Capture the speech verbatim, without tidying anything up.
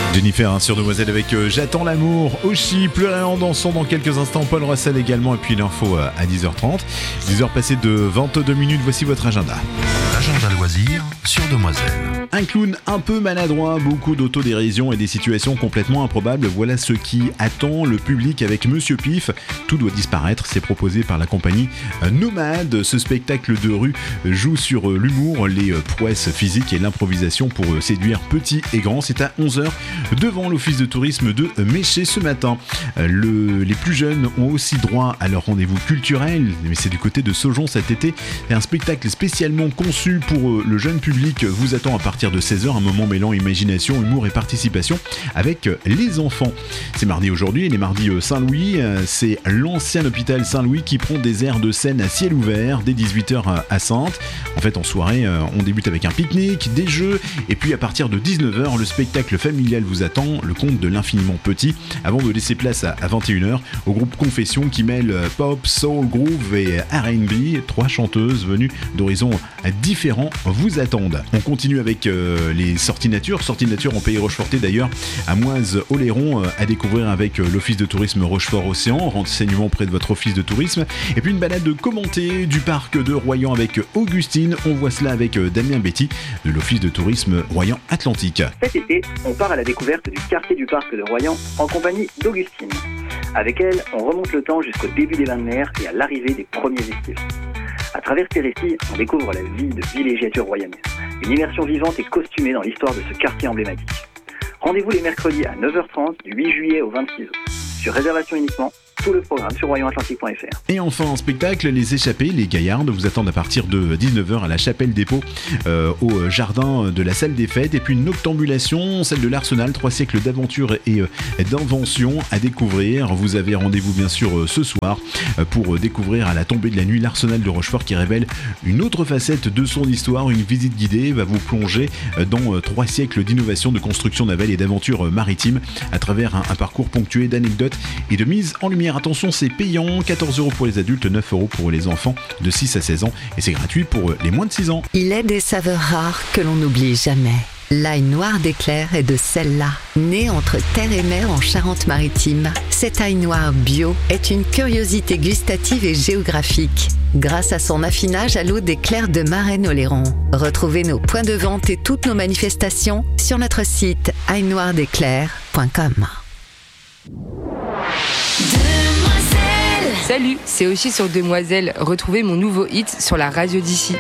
Jennifer hein, sur Demoiselle avec euh, J'attends l'amour, Oshi, Pleurer en dansant dans quelques instants, Paul Russell également et puis l'info euh, à dix heures trente. dix heures passées de vingt-deux minutes, voici votre agenda. Agenda loisirs sur Demoiselle. Un clown un peu maladroit, beaucoup d'autodérision et des situations complètement improbables. Voilà ce qui attend le public avec Monsieur Pif. Tout doit disparaître, c'est proposé par la compagnie Nomade. Ce spectacle de rue joue sur l'humour, les prouesses physiques et l'improvisation pour séduire petits et grands. C'est à onze heures devant l'office de tourisme de Méché ce matin. Le, les plus jeunes ont aussi droit à leur rendez-vous culturel, mais c'est du côté de Saujon cet été. Un spectacle spécialement conçu pour le jeune public vous attend à partir de seize heures, un moment mêlant imagination, humour et participation avec les enfants. C'est mardi aujourd'hui, et les mardis Saint-Louis, c'est l'ancien hôpital Saint-Louis qui prend des airs de scène à ciel ouvert dès dix-huit heures à Saintes. En fait, en soirée, on débute avec un pique-nique, des jeux, et puis à partir de dix-neuf heures, le spectacle familial vous attend, le conte de l'infiniment petit, avant de laisser place à vingt et une heures au groupe Confession qui mêle pop, soul, groove et R and B. Trois chanteuses venues d'horizons différents vous attendent. On continue avec euh, les sorties nature, sorties nature en Pays Rochefortais d'ailleurs, à Moise-Oléron, euh, à découvrir avec euh, l'office de tourisme Rochefort-Océan, renseignement près de votre office de tourisme, et puis une balade commentée du parc de Royan avec Augustine. On voit cela avec euh, Damien Betty de l'office de tourisme Royan-Atlantique. Cet été, on part à la découverte du quartier du parc de Royan en compagnie d'Augustine. Avec elle, on remonte le temps jusqu'au début des bains de mer et à l'arrivée des premiers estivants. À travers ces récits, on découvre la vie de villégiature royanaise. Une immersion vivante et costumée dans l'histoire de ce quartier emblématique. Rendez-vous les mercredis à neuf heures trente du huit juillet au vingt-six août. Sur réservation uniquement, tout le programme sur royan atlantique point f r. Et enfin en spectacle, les échappés, les gaillardes vous attendent à partir de dix-neuf heures à la Chapelle Dépôt, euh, au jardin de la salle des fêtes, et puis une noctambulation, celle de l'Arsenal, trois siècles d'aventure et euh, d'invention à découvrir. Vous avez rendez-vous bien sûr euh, ce soir euh, pour découvrir à la tombée de la nuit l'Arsenal de Rochefort qui révèle une autre facette de son histoire. Une visite guidée va vous plonger euh, dans euh, trois siècles d'innovation, de construction navale et d'aventure euh, maritime à travers un, un parcours ponctué d'anecdotes et de mise en lumière. Attention, c'est payant, quatorze euros pour les adultes, neuf euros pour les enfants de six à seize ans, et c'est gratuit pour les moins de six ans. Il est des saveurs rares que l'on n'oublie jamais. L'ail noir d'Éclair est de celle-là. Né entre terre et mer en Charente-Maritime, cet ail noir bio est une curiosité gustative et géographique. Grâce à son affinage à l'eau d'Éclair de Marennes-Oléron. Retrouvez nos points de vente et toutes nos manifestations sur notre site ail noir d'éclair point com. Salut, c'est Oshi sur Demoiselle. Retrouvez mon nouveau hit sur la radio d'ici.